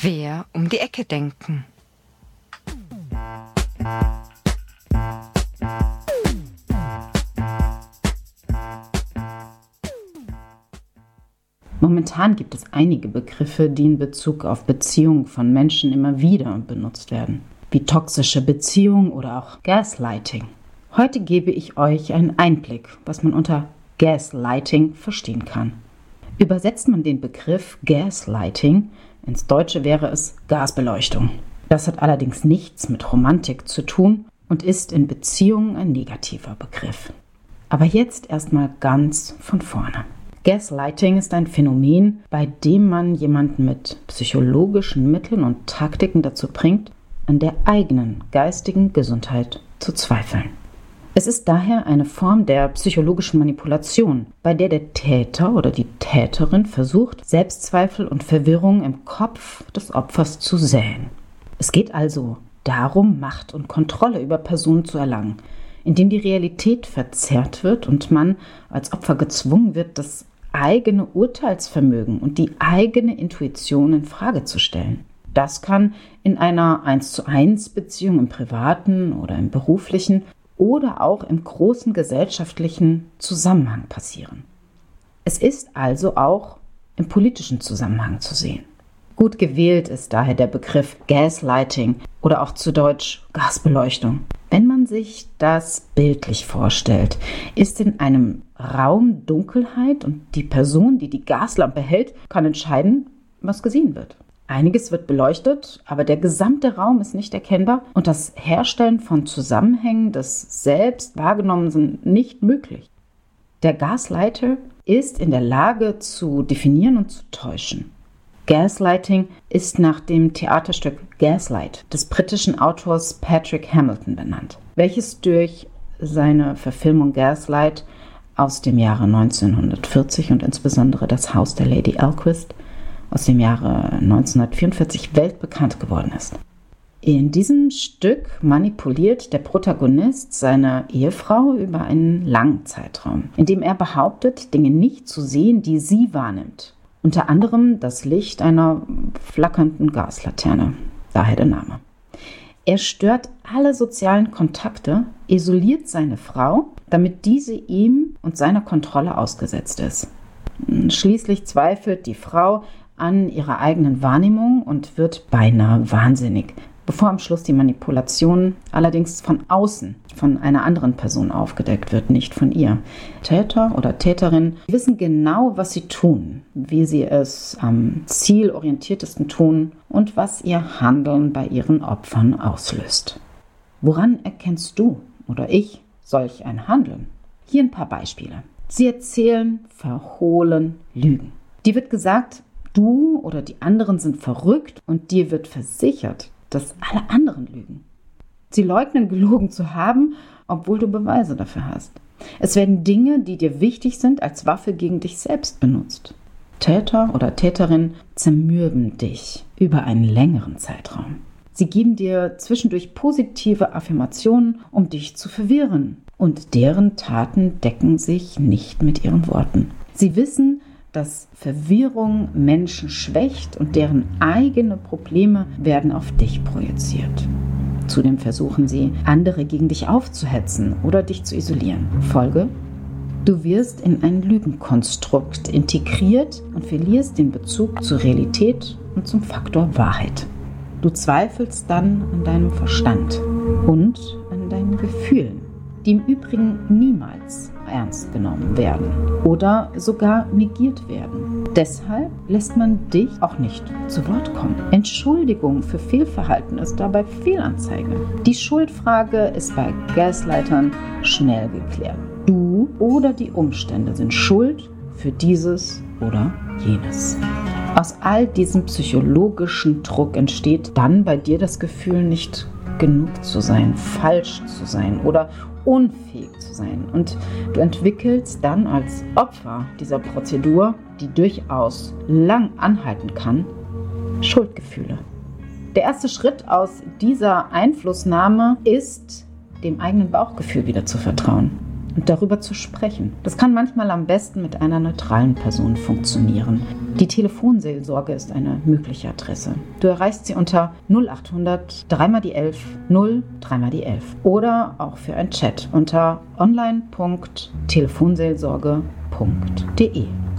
Quer um die Ecke denken. Momentan gibt es einige Begriffe, die in Bezug auf Beziehungen von Menschen immer wieder benutzt werden, wie toxische Beziehung oder auch Gaslighting. Heute gebe ich euch einen Einblick, was man unter Gaslighting verstehen kann. Übersetzt man den Begriff Gaslighting, ins Deutsche wäre es Gasbeleuchtung. Das hat allerdings nichts mit Romantik zu tun und ist in Beziehungen ein negativer Begriff. Aber jetzt erstmal ganz von vorne. Gaslighting ist ein Phänomen, bei dem man jemanden mit psychologischen Mitteln und Taktiken dazu bringt, an der eigenen geistigen Gesundheit zu zweifeln. Es ist daher eine Form der psychologischen Manipulation, bei der der Täter oder die Täterin versucht, Selbstzweifel und Verwirrung im Kopf des Opfers zu säen. Es geht also darum, Macht und Kontrolle über Personen zu erlangen, indem die Realität verzerrt wird und man als Opfer gezwungen wird, das eigene Urteilsvermögen und die eigene Intuition in Frage zu stellen. Das kann in einer 1:1 Beziehung im privaten oder im beruflichen oder auch im großen gesellschaftlichen Zusammenhang passieren. Es ist also auch im politischen Zusammenhang zu sehen. Gut gewählt ist daher der Begriff Gaslighting oder auch zu Deutsch Gasbeleuchtung. Wenn man sich das bildlich vorstellt, ist in einem Raum Dunkelheit und die Person, die die Gaslampe hält, kann entscheiden, was gesehen wird. Einiges wird beleuchtet, aber der gesamte Raum ist nicht erkennbar und das Herstellen von Zusammenhängen des selbst Wahrgenommenen nicht möglich. Der Gaslighter ist in der Lage zu definieren und zu täuschen. Gaslighting ist nach dem Theaterstück Gaslight des britischen Autors Patrick Hamilton benannt, welches durch seine Verfilmung Gaslight aus dem Jahre 1940 und insbesondere das Haus der Lady Alquist aus dem Jahre 1944 weltbekannt geworden ist. In diesem Stück manipuliert der Protagonist seine Ehefrau über einen langen Zeitraum, indem er behauptet, Dinge nicht zu sehen, die sie wahrnimmt. Unter anderem das Licht einer flackernden Gaslaterne, daher der Name. Er stört alle sozialen Kontakte, isoliert seine Frau, damit diese ihm und seiner Kontrolle ausgesetzt ist. Schließlich zweifelt die Frau an ihrer eigenen Wahrnehmung und wird beinahe wahnsinnig, bevor am Schluss die Manipulation allerdings von außen, von einer anderen Person aufgedeckt wird, nicht von ihr. Täter oder Täterin wissen genau, was sie tun, wie sie es am zielorientiertesten tun und was ihr Handeln bei ihren Opfern auslöst. Woran erkennst du oder ich solch ein Handeln? Hier ein paar Beispiele. Sie erzählen, verhohlen, lügen. Dir wird gesagt, du oder die anderen sind verrückt und dir wird versichert, dass alle anderen lügen. Sie leugnen, gelogen zu haben, obwohl du Beweise dafür hast. Es werden Dinge, die dir wichtig sind, als Waffe gegen dich selbst benutzt. Täter oder Täterin zermürben dich über einen längeren Zeitraum. Sie geben dir zwischendurch positive Affirmationen, um dich zu verwirren. Und deren Taten decken sich nicht mit ihren Worten. Sie wissen, dass Verwirrung Menschen schwächt und deren eigene Probleme werden auf dich projiziert. Zudem versuchen sie, andere gegen dich aufzuhetzen oder dich zu isolieren. Folge: Du wirst in ein Lügenkonstrukt integriert und verlierst den Bezug zur Realität und zum Faktor Wahrheit. Du zweifelst dann an deinem Verstand und an deinen Gefühlen, die im Übrigen niemals ernst genommen werden oder sogar negiert werden. Deshalb lässt man dich auch nicht zu Wort kommen. Entschuldigung für Fehlverhalten ist dabei Fehlanzeige. Die Schuldfrage ist bei Gaslightern schnell geklärt. Du oder die Umstände sind schuld für dieses oder jenes. Aus all diesem psychologischen Druck entsteht dann bei dir das Gefühl, nicht genug zu sein, falsch zu sein oder unfähig zu sein. Und du entwickelst dann als Opfer dieser Prozedur, die durchaus lang anhalten kann, Schuldgefühle. Der erste Schritt aus dieser Einflussnahme ist, dem eigenen Bauchgefühl wieder zu vertrauen. und darüber zu sprechen. Das kann manchmal am besten mit einer neutralen Person funktionieren. Die Telefonseelsorge ist eine mögliche Adresse. Du erreichst sie unter 0800 3 die 11 0 3 die 11 oder auch für ein Chat unter online.telefonseelsorge.de.